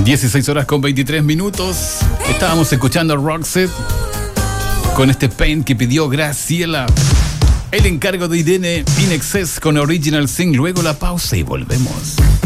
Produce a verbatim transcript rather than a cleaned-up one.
dieciséis horas con veintitrés minutos. Estábamos escuchando a Roxette con este Pain que pidió Graciela. El encargo de Irene In Excess con Original Sing. Luego la pausa y volvemos.